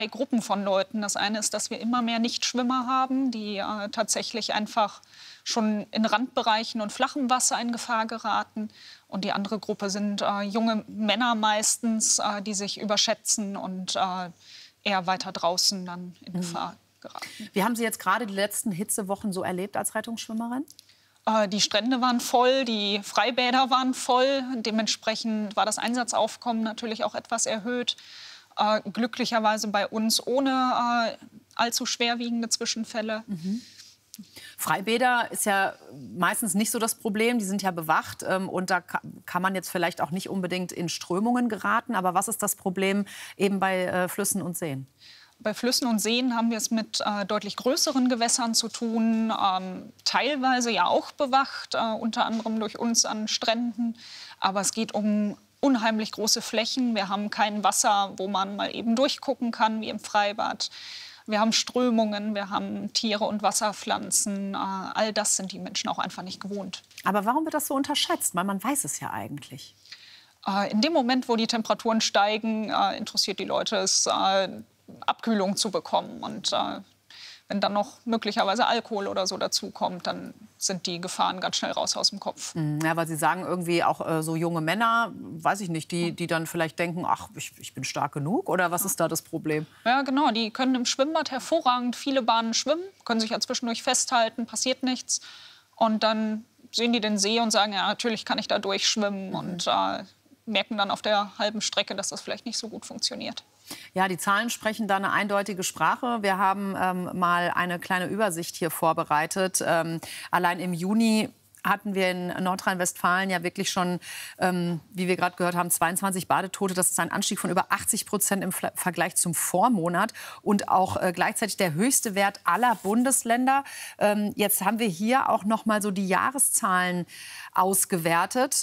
Gruppen von Leuten. Das eine ist, dass wir immer mehr Nichtschwimmer haben, die tatsächlich einfach schon in Randbereichen und flachem Wasser in Gefahr geraten. Und die andere Gruppe sind junge Männer meistens, die sich überschätzen und eher weiter draußen dann in Gefahr geraten. Wie haben Sie jetzt gerade die letzten Hitzewochen so erlebt als Rettungsschwimmerin? Die Strände waren voll, die Freibäder waren voll. Dementsprechend war das Einsatzaufkommen natürlich auch etwas erhöht. Glücklicherweise bei uns ohne allzu schwerwiegende Zwischenfälle. Freibäder ist ja meistens nicht so das Problem, die sind ja bewacht und da kann man jetzt vielleicht auch nicht unbedingt in Strömungen geraten. Aber was ist das Problem eben bei Flüssen und Seen? Bei Flüssen und Seen haben wir es mit deutlich größeren Gewässern zu tun, teilweise ja auch bewacht, unter anderem durch uns an Stränden. Aber es geht um unheimlich große Flächen. Wir haben kein Wasser, wo man mal eben durchgucken kann, wie im Freibad. Wir haben Strömungen, wir haben Tiere und Wasserpflanzen. All das sind die Menschen auch einfach nicht gewohnt. Aber warum wird das so unterschätzt? Weil man weiß es ja eigentlich. In dem Moment, wo die Temperaturen steigen, interessiert die Leute es, Abkühlung zu bekommen. Und wenn dann noch möglicherweise Alkohol oder so dazukommt, dann sind die Gefahren ganz schnell raus aus dem Kopf. Ja, weil Sie sagen irgendwie auch so junge Männer, weiß ich nicht, die dann vielleicht denken, ach, ich bin stark genug, oder was ist da das Problem? Ja, genau, die können im Schwimmbad hervorragend viele Bahnen schwimmen, können sich ja zwischendurch festhalten, passiert nichts. Und dann sehen die den See und sagen, ja, natürlich kann ich da durchschwimmen und merken dann auf der halben Strecke, dass das vielleicht nicht so gut funktioniert. Ja, die Zahlen sprechen da eine eindeutige Sprache. Wir haben mal eine kleine Übersicht hier vorbereitet. Allein im Juni hatten wir in Nordrhein-Westfalen ja wirklich schon, wie wir gerade gehört haben, 22 Badetote. Das ist ein Anstieg von über 80% im Vergleich zum Vormonat und auch gleichzeitig der höchste Wert aller Bundesländer. Jetzt haben wir hier auch noch mal so die Jahreszahlen ausgewertet.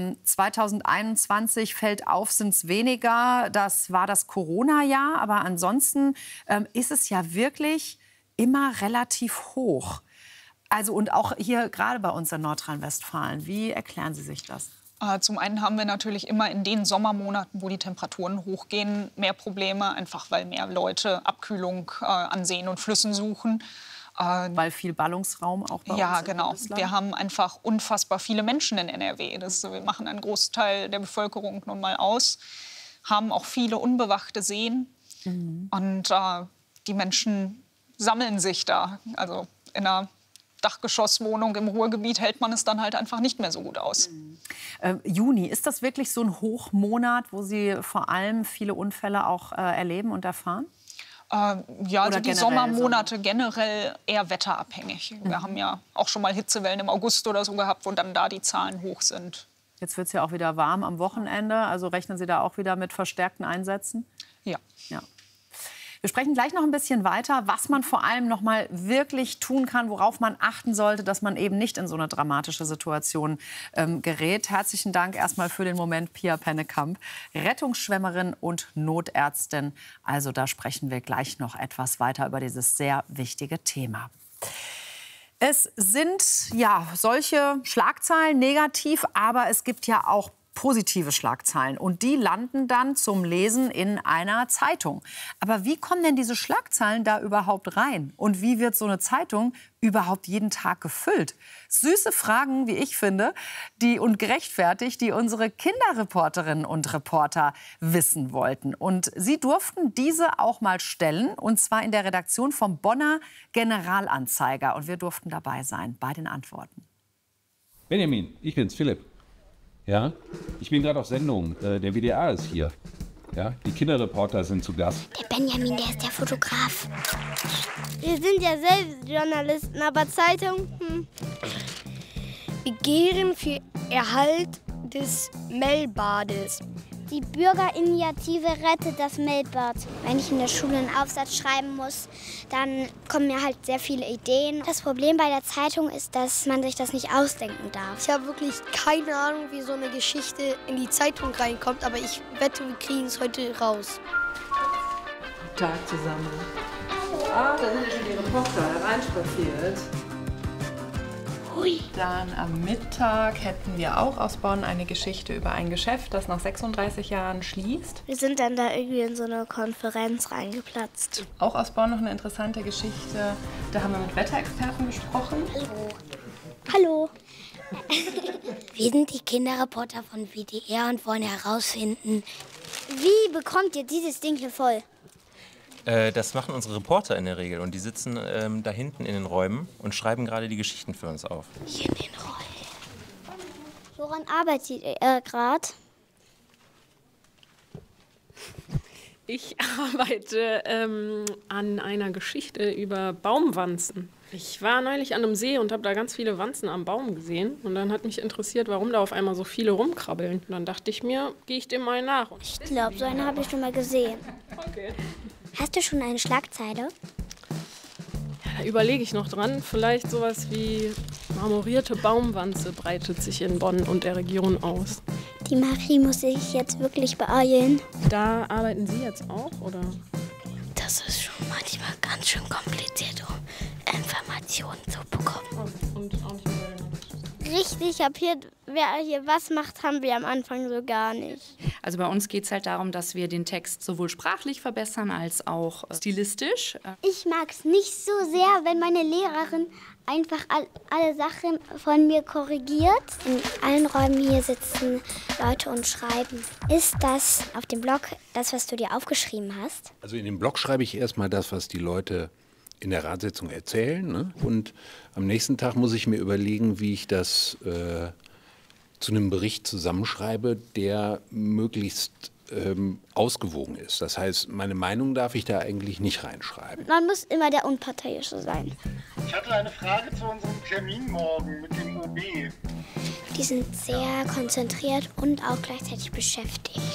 2021 fällt auf, sind es weniger. Das war das Corona-Jahr. Aber ansonsten ist es ja wirklich immer relativ hoch. Also und auch hier gerade bei uns in Nordrhein-Westfalen. Wie erklären Sie sich das? Zum einen haben wir natürlich immer in den Sommermonaten, wo die Temperaturen hochgehen, mehr Probleme, einfach weil mehr Leute Abkühlung an Seen und Flüssen suchen. Weil viel Ballungsraum auch bei uns Ja, genau. Wir haben einfach unfassbar viele Menschen in NRW. Wir machen einen Großteil der Bevölkerung nun mal aus, haben auch viele unbewachte Seen. Und die Menschen sammeln sich da. Also in einer Dachgeschosswohnung im Ruhrgebiet hält man es dann halt einfach nicht mehr so gut aus. Juni, ist das wirklich so ein Hochmonat, wo Sie vor allem viele Unfälle auch erleben und erfahren? Ja, also die Sommermonate generell eher wetterabhängig. Wir haben ja auch schon mal Hitzewellen im August oder so gehabt, wo dann da die Zahlen hoch sind. Jetzt wird es ja auch wieder warm am Wochenende. Also rechnen Sie da auch wieder mit verstärkten Einsätzen? Ja. Wir sprechen gleich noch ein bisschen weiter, was man vor allem noch mal wirklich tun kann, worauf man achten sollte, dass man eben nicht in so eine dramatische Situation gerät. Herzlichen Dank erstmal für den Moment, Pia Pennekamp, Rettungsschwimmerin und Notärztin. Also da sprechen wir gleich noch etwas weiter über dieses sehr wichtige Thema. Es sind ja solche Schlagzeilen negativ, aber es gibt ja auch positive Schlagzeilen. Und die landen dann zum Lesen in einer Zeitung. Aber wie kommen denn diese Schlagzeilen da überhaupt rein? Und wie wird so eine Zeitung überhaupt jeden Tag gefüllt? Süße Fragen, wie ich finde, und gerechtfertigt, die unsere Kinderreporterinnen und Reporter wissen wollten. Und sie durften diese auch mal stellen, und zwar in der Redaktion vom Bonner Generalanzeiger. Und wir durften dabei sein bei den Antworten. Benjamin, ich bin's, Philipp. Ja, ich bin gerade auf Sendung. Der WDR ist hier. Ja, die Kinderreporter sind zu Gast. Der Benjamin, der ist der Fotograf. Wir sind ja selbst Journalisten, aber Zeitung. Begehren für Erhalt des Mellbades. Die Bürgerinitiative rettet das Mellbad. Wenn ich in der Schule einen Aufsatz schreiben muss, dann kommen mir halt sehr viele Ideen. Das Problem bei der Zeitung ist, dass man sich das nicht ausdenken darf. Ich habe wirklich keine Ahnung, wie so eine Geschichte in die Zeitung reinkommt, aber ich wette, wir kriegen es heute raus. Guten Tag zusammen. Ah, da sind ja schon die Reporter hereinspaziert. Dann am Mittag hätten wir auch aus Bonn eine Geschichte über ein Geschäft, das nach 36 Jahren schließt. Wir sind dann da irgendwie in so eine Konferenz reingeplatzt. Auch aus Bonn noch eine interessante Geschichte. Da haben wir mit Wetterexperten gesprochen. Hallo. Wir sind die Kinderreporter von WDR und wollen herausfinden, Wie bekommt ihr dieses Ding hier voll? Das machen unsere Reporter in der Regel und die sitzen da hinten in den Räumen und schreiben gerade die Geschichten für uns auf. hier in den Räumen. Woran arbeitet ihr gerade? Ich arbeite an einer Geschichte über Baumwanzen. Ich war neulich an einem See und habe da ganz viele Wanzen am Baum gesehen. Und dann hat mich interessiert, warum da auf einmal so viele rumkrabbeln. Und dann dachte ich mir, gehe ich dem mal nach. Ich glaube, so eine habe ich schon mal gesehen. Okay. Hast du schon eine Schlagzeile? Da überlege ich noch dran. Vielleicht sowas wie marmorierte Baumwanze breitet sich in Bonn und der Region aus. Die Marie muss sich jetzt wirklich beeilen. Da arbeiten Sie jetzt auch, oder? Das ist schon manchmal ganz schön kompliziert, um Informationen zu bekommen. Und auch nicht mehr. Richtig, wer hier was macht, haben wir am Anfang so gar nicht. Also bei uns geht es halt darum, dass wir den Text sowohl sprachlich verbessern als auch stilistisch. Ich mag es nicht so sehr, wenn meine Lehrerin einfach alle Sachen von mir korrigiert. In allen Räumen hier sitzen Leute und schreiben. Ist das auf dem Blog das, was du dir aufgeschrieben hast? Also in dem Blog schreibe ich erstmal das, was die Leute in der Ratssitzung erzählen. Ne? Und am nächsten Tag muss ich mir überlegen, wie ich das zu einem Bericht zusammenschreibe, der möglichst ausgewogen ist. Das heißt, meine Meinung darf ich da eigentlich nicht reinschreiben. Man muss immer der Unparteiische sein. Ich hatte eine Frage zu unserem Termin morgen mit dem OB. Die sind sehr konzentriert und auch gleichzeitig beschäftigt.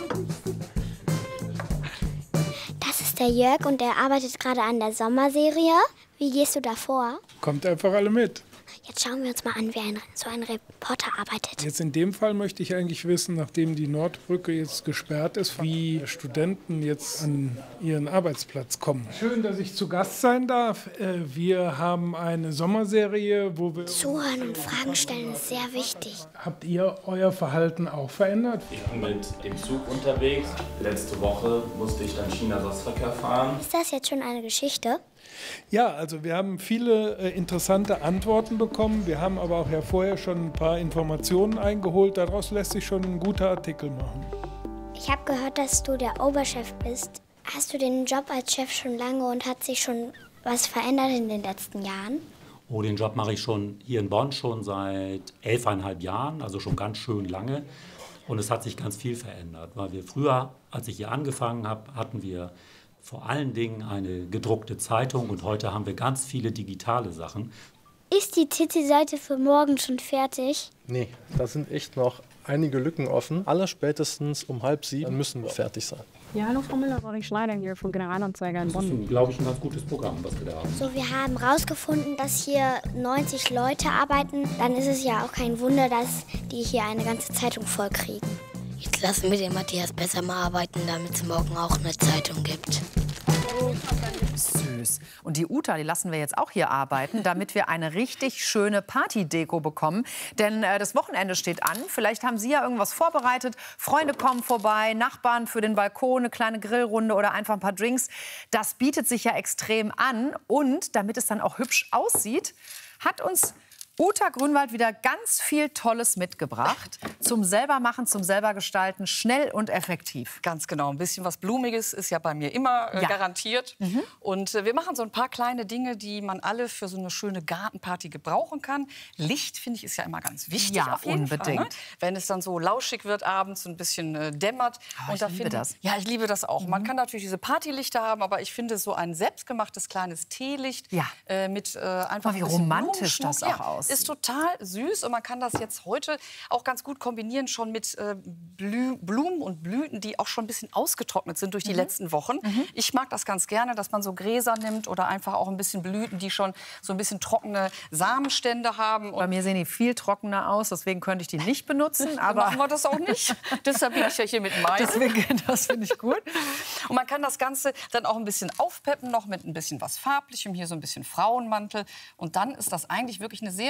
Das ist der Jörg und der arbeitet gerade an der Sommerserie. Wie gehst du da vor? Kommt einfach alle mit. Jetzt schauen wir uns mal an, wie so ein Reporter arbeitet. Jetzt in dem Fall möchte ich eigentlich wissen, nachdem die Nordbrücke jetzt gesperrt ist, wie Studenten jetzt an ihren Arbeitsplatz kommen. Schön, dass ich zu Gast sein darf. Wir haben eine Sommerserie, wo wir... Zuhören und Fragen stellen ist sehr wichtig. Habt ihr euer Verhalten auch verändert? Ich bin mit dem Zug unterwegs. Letzte Woche musste ich dann China-Satzverkehr fahren. Ist das jetzt schon eine Geschichte? Ja, also wir haben viele interessante Antworten bekommen. Wir haben aber auch ja vorher schon ein paar Informationen eingeholt. Daraus lässt sich schon ein guter Artikel machen. Ich habe gehört, dass du der Oberchef bist. Hast du den Job als Chef schon lange und hat sich schon was verändert in den letzten Jahren? Oh, den Job mache ich schon hier in Bonn schon seit 11,5 Jahren, also schon ganz schön lange. Und es hat sich ganz viel verändert, weil wir früher, als ich hier angefangen habe, hatten wir vor allen Dingen eine gedruckte Zeitung und heute haben wir ganz viele digitale Sachen. Ist die Titelseite für morgen schon fertig? Nee, da sind echt noch einige Lücken offen. Allerspätestens um 6:30 müssen wir fertig sein. Ja, hallo Frau Müller, Rory Schneider hier von Generalanzeiger in Bonn. Das ist, glaube ich, ein ganz gutes Programm, was wir da haben. So, wir haben rausgefunden, dass hier 90 Leute arbeiten. Dann ist es ja auch kein Wunder, dass die hier eine ganze Zeitung voll kriegen. Jetzt lassen wir den Matthias besser mal arbeiten, damit es morgen auch eine Zeitung gibt. Süß. Und die Uta, die lassen wir jetzt auch hier arbeiten, damit wir eine richtig schöne Partydeko bekommen. Denn das Wochenende steht an. Vielleicht haben Sie ja irgendwas vorbereitet. Freunde kommen vorbei, Nachbarn für den Balkon, eine kleine Grillrunde oder einfach ein paar Drinks. Das bietet sich ja extrem an. Und damit es dann auch hübsch aussieht, hat uns Uta Grünwald wieder ganz viel Tolles mitgebracht. Zum Selbermachen, zum Selbergestalten, schnell und effektiv. Ganz genau. Ein bisschen was Blumiges ist ja bei mir immer garantiert. Und wir machen so ein paar kleine Dinge, die man alle für so eine schöne Gartenparty gebrauchen kann. Licht, finde ich, ist ja immer ganz wichtig. Ja, auf jeden unbedingt. Fall, ne? Wenn es dann so lauschig wird abends, ein bisschen dämmert. Oh, und da ich liebe das. Ja, ich liebe das auch. Man kann natürlich diese Partylichter haben, aber ich finde so ein selbstgemachtes kleines Teelicht mit einfach wie ein bisschen romantisch das Blumenschmuck. auch aussieht. Ist total süß und man kann das jetzt heute auch ganz gut kombinieren schon mit Blumen und Blüten, die auch schon ein bisschen ausgetrocknet sind durch die letzten Wochen. Ich mag das ganz gerne, dass man so Gräser nimmt oder einfach auch ein bisschen Blüten, die schon so ein bisschen trockene Samenstände haben. Und bei mir sehen die viel trockener aus, deswegen könnte ich die nicht benutzen. Aber machen wir das auch nicht. Deshalb bin ich ja hier mit meinen. Deswegen, das finde ich gut. Und man kann das Ganze dann auch ein bisschen aufpeppen, noch mit ein bisschen was Farblichem, hier so ein bisschen Frauenmantel. Und dann ist das eigentlich wirklich eine sehr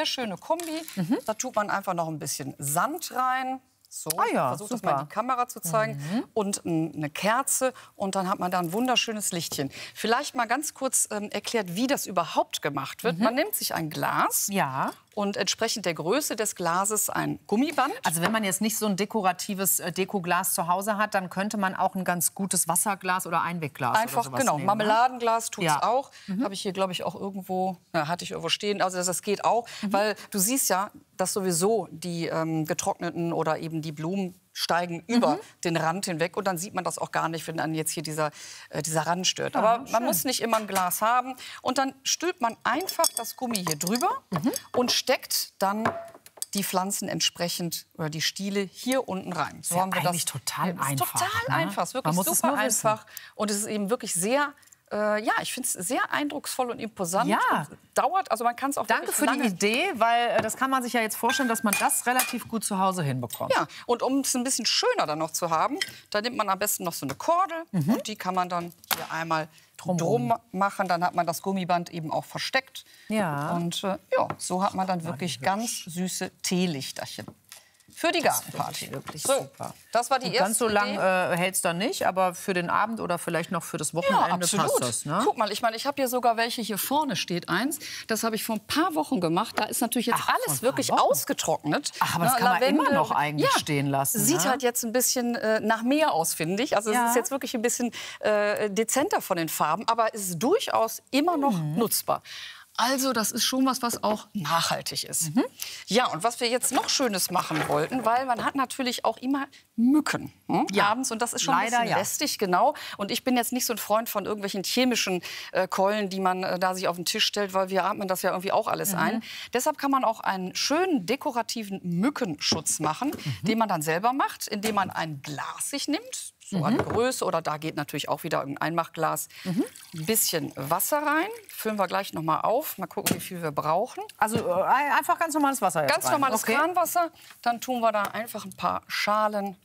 sehr schöne Kombi. Da tut man einfach noch ein bisschen Sand rein. So, versucht das mal in die Kamera zu zeigen. Und eine Kerze. Und dann hat man da ein wunderschönes Lichtchen. Vielleicht mal ganz kurz erklärt, wie das überhaupt gemacht wird. Man nimmt sich ein Glas. Ja. Und entsprechend der Größe des Glases ein Gummiband. Also wenn man jetzt nicht so ein dekoratives Dekoglas zu Hause hat, dann könnte man auch ein ganz gutes Wasserglas oder Einwegglas einfach, oder sowas genau, nehmen, Marmeladenglas tut's ja. auch. Habe ich hier, glaube ich, auch irgendwo, hatte ich irgendwo stehen. Also das geht auch, weil du siehst ja, dass sowieso die getrockneten oder eben die Blumen steigen über den Rand hinweg. Und dann sieht man das auch gar nicht, wenn dann jetzt hier dieser Rand stört. Ja, aber man schön. muss nicht immer ein Glas haben. Und dann stülpt man einfach das Gummi hier drüber und steckt dann die Pflanzen entsprechend oder die Stiele hier unten rein. So haben wir eigentlich das. total Ja, einfach. Total einfach. Es ist Man wirklich muss es super nur wissen. einfach. Und es ist eben wirklich sehr, ja, ich finde es sehr eindrucksvoll und imposant. Ja. Und dauert, also man kann es auch Danke wirklich für die lange. Idee, weil das kann man sich ja jetzt vorstellen, dass man das relativ gut zu Hause hinbekommt. Ja, und um es ein bisschen schöner dann noch zu haben, da nimmt man am besten noch so eine Kordel und die kann man dann hier einmal drum machen. Dann hat man das Gummiband eben auch versteckt. Ja. Und ja, so hat man dann wirklich ganz süße Teelichterchen. Für die Gartenparty. Wirklich so, super. Das war die erste Ganz so lang Idee. hält es dann nicht, aber für den Abend oder vielleicht noch für das Wochenende Ja, absolut. passt das. Ne? Guck mal, ich meine, ich habe hier sogar welche, hier vorne steht eins. Das habe ich vor ein paar Wochen gemacht. Da ist natürlich jetzt alles wirklich ausgetrocknet. Ach, aber das Na, kann man Lavendel, immer noch eigentlich stehen lassen. Sieht ne? halt jetzt ein bisschen nach mehr aus, finde ich. Also es Ja. ist jetzt wirklich ein bisschen dezenter von den Farben, aber es ist durchaus immer noch nutzbar. Also das ist schon was auch nachhaltig ist. Ja, und was wir jetzt noch Schönes machen wollten, weil man hat natürlich auch immer Mücken abends und das ist schon Leider, ein bisschen ja. lästig, genau. Und ich bin jetzt nicht so ein Freund von irgendwelchen chemischen Keulen, die man da sich auf den Tisch stellt, weil wir atmen das ja irgendwie auch alles ein. Deshalb kann man auch einen schönen dekorativen Mückenschutz machen, den man dann selber macht, indem man ein Glas sich nimmt. So an Größe oder da geht natürlich auch wieder ein Einmachglas. Ein bisschen Wasser rein, füllen wir gleich noch mal auf. Mal gucken, wie viel wir brauchen. Also einfach ganz normales Wasser jetzt Ganz rein. normales Okay. Kranwasser. Dann tun wir da einfach ein paar Schalen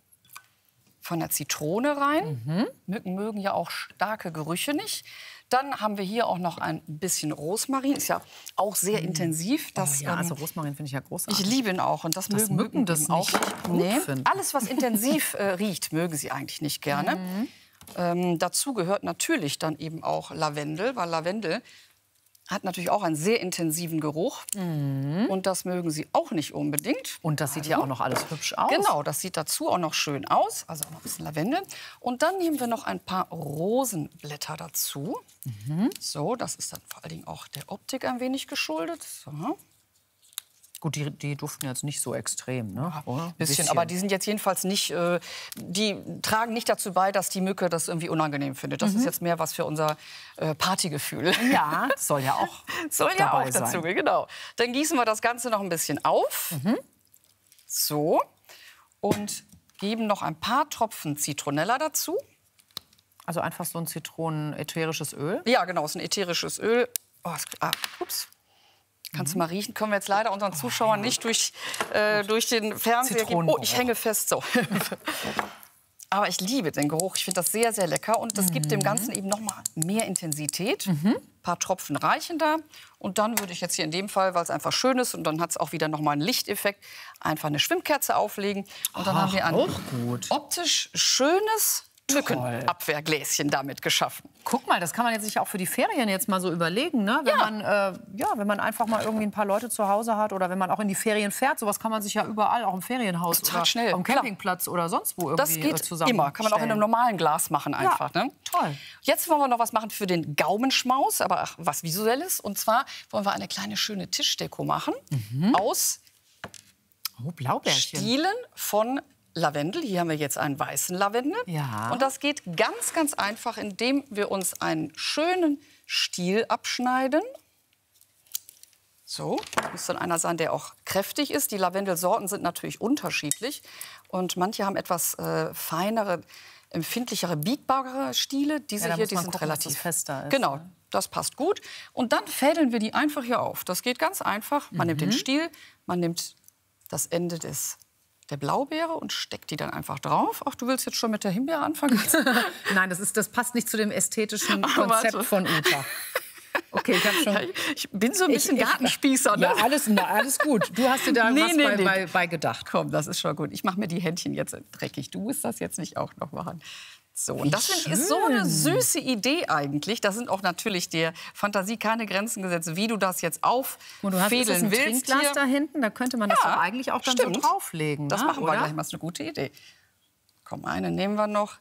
von der Zitrone rein. Mücken mögen ja auch starke Gerüche nicht. Dann haben wir hier auch noch ein bisschen Rosmarin. Ist ja auch sehr intensiv. Das, ja, also Rosmarin finde ich ja großartig. ich liebe ihn auch und das mögen Mücken das eben auch nicht gut Nee. finden. Alles, was intensiv riecht, mögen sie eigentlich nicht gerne. Dazu gehört natürlich dann eben auch Lavendel, weil Lavendel hat natürlich auch einen sehr intensiven Geruch. Und das mögen sie auch nicht unbedingt. Und das sieht ja auch noch alles hübsch aus. Genau, das sieht dazu auch noch schön aus. Also auch noch ein bisschen Lavendel. Und dann nehmen wir noch ein paar Rosenblätter dazu. So, das ist dann vor allen Dingen auch der Optik ein wenig geschuldet. So. Gut, die duften jetzt nicht so extrem, ne? Oder? Ein Bisschen, aber die sind jetzt jedenfalls nicht, die tragen nicht dazu bei, dass die Mücke das irgendwie unangenehm findet. Das ist jetzt mehr was für unser Partygefühl. Ja, das soll ja auch soll ja dabei auch sein. dazu, genau. Dann gießen wir das Ganze noch ein bisschen auf. So. Und geben noch ein paar Tropfen Zitronella dazu. Also einfach so ein Zitronen-ätherisches Öl. Ja, genau, es ist ein ätherisches Öl. Oh, ups. Kannst du mal riechen? Können wir jetzt leider unseren Zuschauern nicht durch den Fernseher geben. Oh, ich hänge fest. So. Aber ich liebe den Geruch. Ich finde das sehr, sehr lecker. Und das gibt dem Ganzen eben noch mal mehr Intensität. Ein paar Tropfen reichen da. Und dann würde ich jetzt hier in dem Fall, weil es einfach schön ist und dann hat es auch wieder noch mal einen Lichteffekt, einfach eine Schwimmkerze auflegen. Und dann haben wir ein optisch schönes Mückenabwehrgläschen damit geschaffen. Guck mal, das kann man jetzt sich auch für die Ferien jetzt mal so überlegen, ne? Wenn man einfach mal irgendwie ein paar Leute zu Hause hat oder wenn man auch in die Ferien fährt, sowas kann man sich ja überall, auch im Ferienhaus Total oder schnell, am Campingplatz oder sonst wo irgendwie Das geht zusammen. immer, kann man auch in einem normalen Glas machen einfach. Ja, ne? toll. Jetzt wollen wir noch was machen für den Gaumenschmaus, aber was Visuelles. Und zwar wollen wir eine kleine schöne Tischdeko machen aus Blaubeerchen. Stielen von Lavendel. Hier haben wir jetzt einen weißen Lavendel. Ja. Und das geht ganz, ganz einfach, indem wir uns einen schönen Stiel abschneiden. So, muss dann einer sein, der auch kräftig ist. Die Lavendelsorten sind natürlich unterschiedlich. Und manche haben etwas feinere, empfindlichere, biegbare Stiele. Diese da hier, muss die man sind gucken, dass relativ das fester ist. Genau, das passt gut. Und dann fädeln wir die einfach hier auf. Das geht ganz einfach. Man nimmt den Stiel, man nimmt das Ende der Blaubeere und steckt die dann einfach drauf. Ach, du willst jetzt schon mit der Himbeere anfangen? Nein, das passt nicht zu dem ästhetischen Konzept von Uta. Okay, ich bin so ein bisschen Gartenspießer. Ne? Ja, alles gut. Du hast dir da bei gedacht. Komm, das ist schon gut. Ich mache mir die Händchen jetzt dreckig. Du musst das jetzt nicht auch noch machen. So, und das ist so eine süße Idee eigentlich. Da sind auch natürlich der Fantasie keine Grenzen gesetzt, wie du das jetzt auffädeln willst. Trinkglas hier. Da hinten, da könnte man das doch eigentlich auch dann so drauflegen. Das ne? machen wir gleich mal. Das ist eine gute Idee. Komm, eine nehmen wir noch.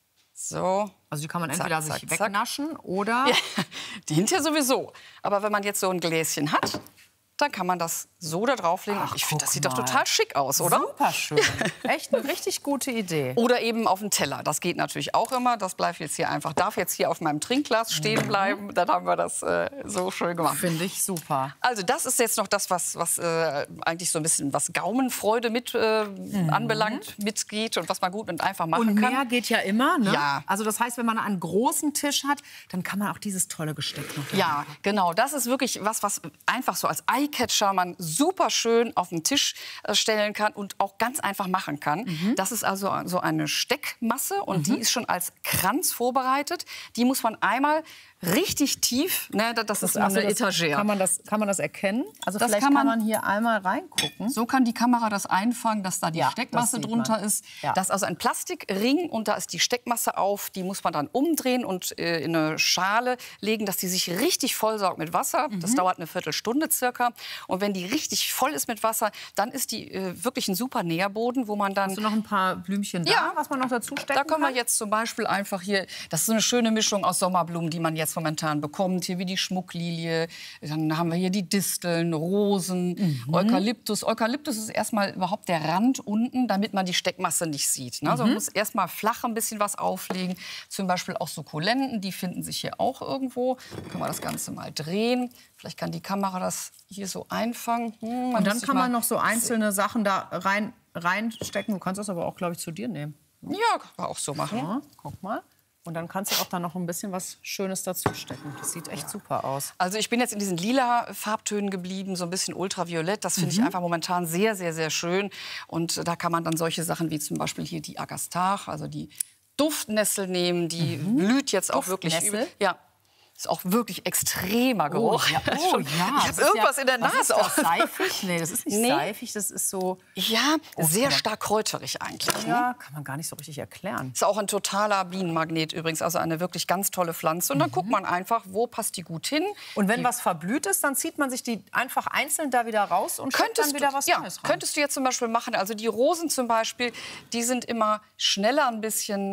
So. Also die kann man entweder sich wegnaschen oder... Ja, die hinterher sowieso. Aber wenn man jetzt so ein Gläschen hat, dann kann man das so da drauflegen. Ich finde, das sieht doch total schick aus, oder? Super schön. Echt eine richtig gute Idee. Oder eben auf dem Teller. Das geht natürlich auch immer. Das bleibt jetzt hier einfach, darf jetzt hier auf meinem Trinkglas stehen bleiben. Dann haben wir das so schön gemacht. Finde ich super. Also das ist jetzt noch das, was eigentlich so ein bisschen was Gaumenfreude mit anbelangt, mitgeht und was man gut und einfach machen kann. Und mehr geht ja immer, ne? Ja. Also das heißt, wenn man einen großen Tisch hat, dann kann man auch dieses tolle Gesteck noch Ja, genau. Das ist wirklich was einfach so als Eyecatcher man super schön auf den Tisch stellen kann und auch ganz einfach machen kann. Das ist also so eine Steckmasse und die ist schon als Kranz vorbereitet. Die muss man einmal richtig tief, ne, das ist eine Etagere. Kann man das erkennen? Also das vielleicht kann man hier einmal reingucken. So kann die Kamera das einfangen, dass da die Steckmasse drunter ist. Ja. Das ist also ein Plastikring und da ist die Steckmasse auf. Die muss man dann umdrehen und in eine Schale legen, dass die sich richtig vollsaugt mit Wasser. Das dauert eine Viertelstunde circa. Und wenn die richtig voll ist mit Wasser, dann ist die wirklich ein super Nährboden, wo man dann... Hast du noch ein paar Blümchen da, was man noch dazu stecken kann? Da können wir jetzt zum Beispiel einfach hier... Das ist so eine schöne Mischung aus Sommerblumen, die man jetzt momentan bekommt. Hier wie die Schmucklilie, dann haben wir hier die Disteln, Rosen, Eukalyptus. Eukalyptus ist erstmal überhaupt der Rand unten, damit man die Steckmasse nicht sieht. Ne? Also man muss erstmal flach ein bisschen was auflegen. Zum Beispiel auch Sukkulenten, die finden sich hier auch irgendwo. Dann können wir das Ganze mal drehen. Vielleicht kann die Kamera das hier so einfangen. Und dann kann man noch so einzelne Sachen da reinstecken. Du kannst das aber auch, glaube ich, zu dir nehmen. Ja, kann man auch so machen. Ja, guck mal. Und dann kannst du auch da noch ein bisschen was Schönes dazu stecken. Das sieht echt super aus. Also ich bin jetzt in diesen lila Farbtönen geblieben, so ein bisschen ultraviolett. Das finde ich einfach momentan sehr, sehr, sehr schön. Und da kann man dann solche Sachen wie zum Beispiel hier die Agastar, also die Duftnessel nehmen. Die blüht jetzt auch wirklich übel. Ja. Ist auch wirklich extremer Geruch. Oh, ja. Ich habe irgendwas in der Nase. Ist das seifig? Nee, das ist nicht seifig. Das ist so... Ja, sehr stark kräuterig eigentlich. Ja, kann man gar nicht so richtig erklären. Ist auch ein totaler Bienenmagnet übrigens. Also eine wirklich ganz tolle Pflanze. Und dann guckt man einfach, wo passt die gut hin. Und wenn was verblüht ist, dann zieht man sich die einfach einzeln da wieder raus und steckt dann wieder was Neues rein. Könntest du jetzt zum Beispiel machen. Also die Rosen zum Beispiel, die sind immer schneller ein bisschen,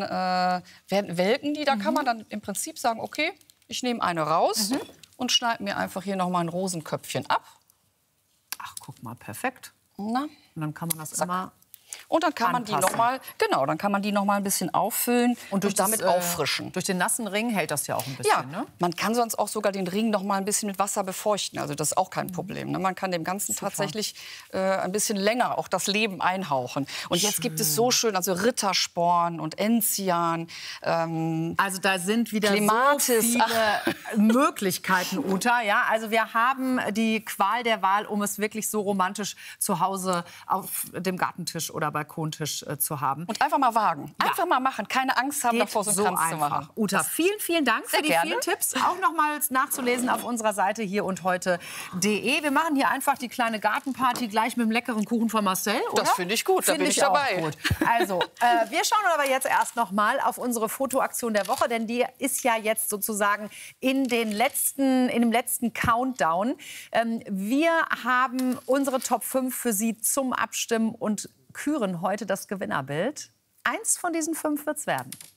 welken die. Da kann man dann im Prinzip sagen, okay, ich nehme eine raus und schneide mir einfach hier noch mal ein Rosenköpfchen ab. Ach, guck mal, perfekt. Na? Und dann kann man das immer Und dann kann man die noch mal, genau, dann kann man die noch mal ein bisschen auffüllen und damit auffrischen. Durch den nassen Ring hält das ja auch ein bisschen, ja, ne? Man kann sonst auch sogar den Ring noch mal ein bisschen mit Wasser befeuchten. Also das ist auch kein Problem. Ne? Man kann dem Ganzen tatsächlich ein bisschen länger auch das Leben einhauchen. Und jetzt gibt es so schön, also Rittersporn und Enzian. Also da sind wieder Clematis. So viele Möglichkeiten, Uta. Ja, also wir haben die Qual der Wahl, um es wirklich so romantisch zu Hause auf dem Gartentisch oder Balkontisch zu haben. Und einfach mal wagen. Einfach mal machen. Keine Angst haben davor, so einen Kranz zu machen. Uta, vielen, vielen Dank für die vielen Tipps. Auch nochmals nachzulesen auf unserer Seite hier und heute.de. Wir machen hier einfach die kleine Gartenparty gleich mit dem leckeren Kuchen von Marcel, oder? Das finde ich gut. Da bin ich dabei. Gut. Also, wir schauen aber jetzt erst noch mal auf unsere Fotoaktion der Woche, denn die ist ja jetzt sozusagen in dem letzten Countdown. Wir haben unsere Top 5 für Sie zum Abstimmen und küren heute das Gewinnerbild. Eins von diesen 5 wird's werden.